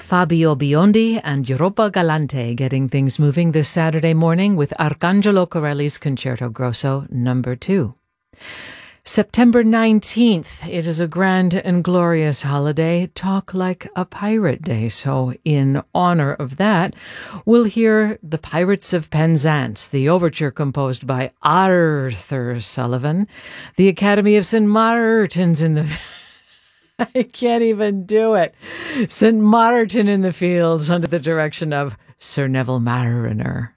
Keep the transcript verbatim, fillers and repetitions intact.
Fabio Biondi and Europa Galante getting things moving this Saturday morning with Arcangelo Corelli's Concerto Grosso number two. September nineteenth, it is a grand and glorious holiday, Talk Like a Pirate Day. So in honor of that, we'll hear The Pirates of Penzance, the overture composed by Arthur Sullivan, the Academy of Saint Martin's in the... I can't even do it. Saint Martin in the Fields under the direction of Sir Neville Marriner.